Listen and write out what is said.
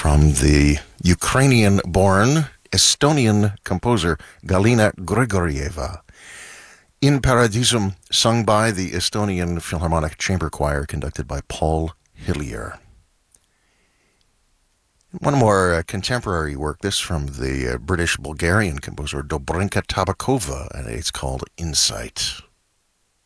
from the Ukrainian-born Estonian composer Galina Grigorieva. In Paradisum, sung by the Estonian Philharmonic Chamber Choir, conducted by Paul Hillier. One more contemporary work, this from the British-Bulgarian composer Dobrinka Tabakova, and it's called Insight.